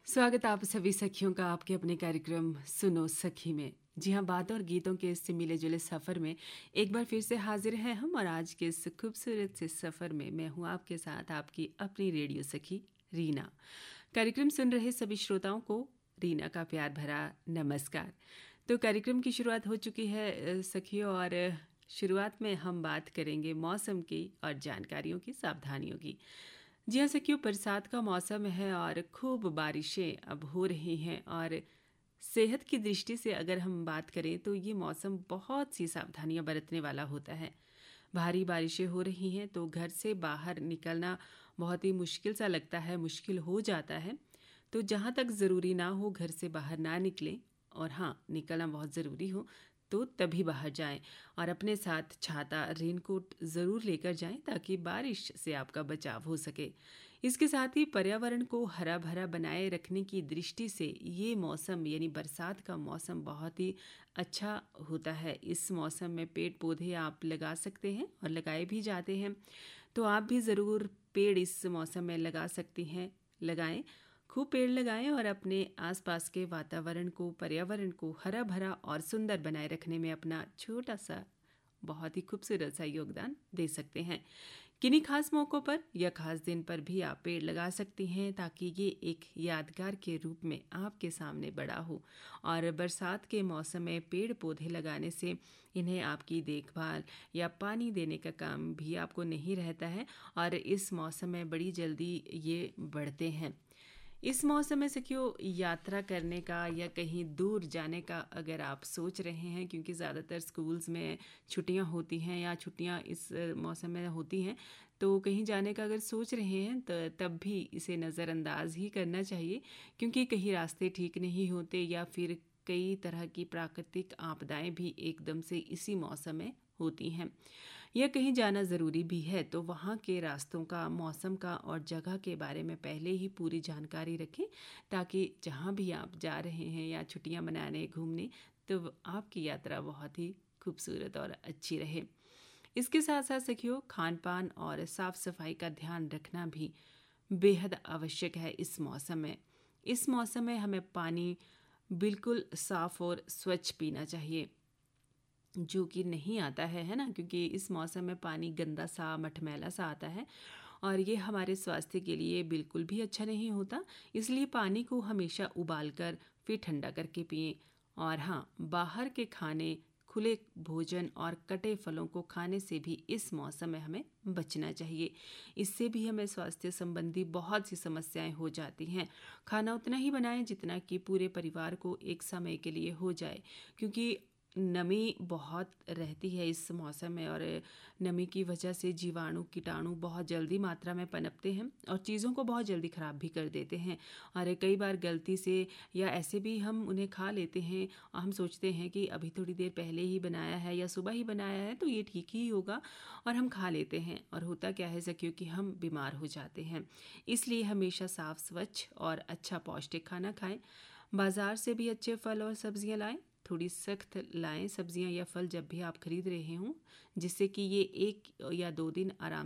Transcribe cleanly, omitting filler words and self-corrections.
स्वागत आप सभी सखियों का आपके अपने कार्यक्रम सुनो सखी में। जी हाँ, बातों और गीतों के इस मिले जुले सफ़र में एक बार फिर से हाजिर हैं हम। और आज के इस खूबसूरत से सफ़र में मैं हूँ आपके साथ, आपकी अपनी रेडियो सखी रीना। कार्यक्रम सुन रहे सभी श्रोताओं को रीना का प्यार भरा नमस्कार। तो कार्यक्रम की शुरुआत हो चुकी है सखियों, और शुरुआत में हम बात करेंगे मौसम की और जानकारियों की, सावधानियों की। जी हाँ सखियों, बरसात का मौसम है और खूब बारिशें अब हो रही हैं। और सेहत की दृष्टि से अगर हम बात करें तो ये मौसम बहुत सी सावधानियां बरतने वाला होता है। भारी बारिशें हो रही हैं तो घर से बाहर निकलना बहुत ही मुश्किल सा लगता है, मुश्किल हो जाता है। तो जहाँ तक ज़रूरी ना हो घर से बाहर ना निकलें, और हाँ निकलना बहुत ज़रूरी हो तो तभी बाहर जाएं। और अपने साथ छाता, रेनकोट ज़रूर लेकर जाएं ताकि बारिश से आपका बचाव हो सके। इसके साथ ही पर्यावरण को हरा भरा बनाए रखने की दृष्टि से ये मौसम यानी बरसात का मौसम बहुत ही अच्छा होता है। इस मौसम में पेड़ पौधे आप लगा सकते हैं और लगाए भी जाते हैं। तो आप भी ज़रूर पेड़ इस मौसम में लगा सकती हैं, लगाएं। खूब पेड़ लगाएं और अपने आसपास के वातावरण को, पर्यावरण को हरा भरा और सुंदर बनाए रखने में अपना छोटा सा, बहुत ही खूबसूरत सा योगदान दे सकते हैं। किन्हीं खास मौक़ों पर या खास दिन पर भी आप पेड़ लगा सकती हैं ताकि ये एक यादगार के रूप में आपके सामने बड़ा हो। और बरसात के मौसम में पेड़ पौधे लगाने से इन्हें आपकी देखभाल या पानी देने का काम भी आपको नहीं रहता है, और इस मौसम में बड़ी जल्दी ये बढ़ते हैं। इस मौसम में सखियों, यात्रा करने का या कहीं दूर जाने का अगर आप सोच रहे हैं, क्योंकि ज़्यादातर स्कूल्स में छुट्टियां होती हैं या छुट्टियां इस मौसम में होती हैं, तो कहीं जाने का अगर सोच रहे हैं तो तब भी इसे नज़रअंदाज ही करना चाहिए, क्योंकि कहीं रास्ते ठीक नहीं होते या फिर कई तरह की प्राकृतिक आपदाएं भी एकदम से इसी मौसम में होती हैं। या कहीं जाना ज़रूरी भी है तो वहाँ के रास्तों का, मौसम का और जगह के बारे में पहले ही पूरी जानकारी रखें, ताकि जहाँ भी आप जा रहे हैं या छुट्टियाँ मनाने, घूमने, तो आपकी यात्रा बहुत ही खूबसूरत और अच्छी रहे। इसके साथ साथ सखियों, खान पान और साफ़ सफाई का ध्यान रखना भी बेहद आवश्यक है इस मौसम में। इस मौसम में हमें पानी बिल्कुल साफ़ और स्वच्छ पीना चाहिए, जो कि नहीं आता है ना, क्योंकि इस मौसम में पानी गंदा सा, मटमैला सा आता है और ये हमारे स्वास्थ्य के लिए बिल्कुल भी अच्छा नहीं होता। इसलिए पानी को हमेशा उबाल कर फिर ठंडा करके पिएं। और हाँ, बाहर के खाने, खुले भोजन और कटे फलों को खाने से भी इस मौसम में हमें बचना चाहिए। इससे भी हमें स्वास्थ्य संबंधी बहुत सी समस्याएं हो जाती हैं। खाना उतना ही बनाएं जितना कि पूरे परिवार को एक समय के लिए हो जाए, क्योंकि नमी बहुत रहती है इस मौसम में, और नमी की वजह से जीवाणु, कीटाणु बहुत जल्दी मात्रा में पनपते हैं और चीज़ों को बहुत जल्दी ख़राब भी कर देते हैं। और कई बार गलती से या ऐसे भी हम उन्हें खा लेते हैं और हम सोचते हैं कि अभी थोड़ी देर पहले ही बनाया है या सुबह ही बनाया है तो ये ठीक ही होगा, और हम खा लेते हैं। और होता क्या है सखियों कि हम बीमार हो जाते हैं। इसलिए हमेशा साफ़, स्वच्छ और अच्छा पौष्टिक खाना खाएं। बाज़ार से भी अच्छे फल और सब्जियां लाएं। थोड़ी सख्त लाएं सब्जियां या फल जब भी आप खरीद रहे हों, जिससे कि ये 1 या 2 दिन आराम